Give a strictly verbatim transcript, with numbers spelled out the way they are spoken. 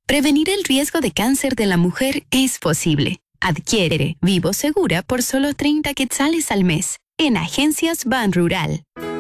Prevenir el riesgo de cáncer de la mujer es posible. Adquiere Vivo Segura por solo treinta quetzales al mes en Agencias Ban Rural.